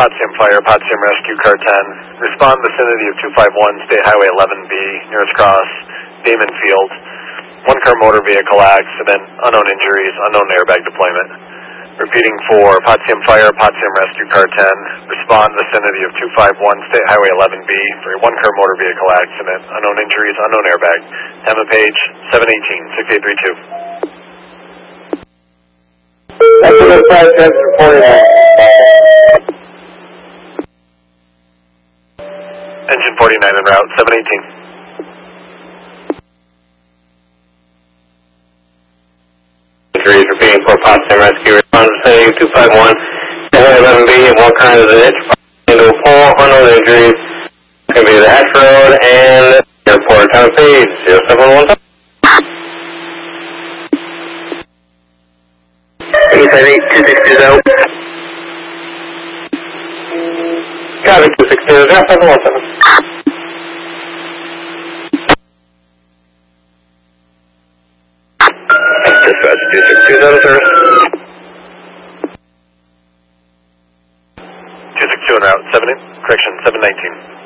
Potsdam Fire, Potsdam Rescue, Car 10. Respond vicinity of 251, State Highway 11B, nearest cross, Damon Field. One car motor vehicle accident, unknown injuries, unknown airbag deployment. Repeating for Potsdam Fire, Potsdam Rescue, Car 10. Respond vicinity of 251, State Highway 11B for a one car motor vehicle accident, unknown injuries, unknown airbag. Tampa Page, 718, 6832. That's 5, 49. Engine 49 en route, 718. Injuries repeating for Potsdam Rescue. Respond vicinity 251, Highway 11B, and one car into the ditch. Into a pole, unknown injuries. It's going to be the Hatch Road and Airport. Tampa Page, 0717. 858, 260 out. Copy, 260, 0717. Dispatch 262, that is service. 262 en route, 7, correction, 719.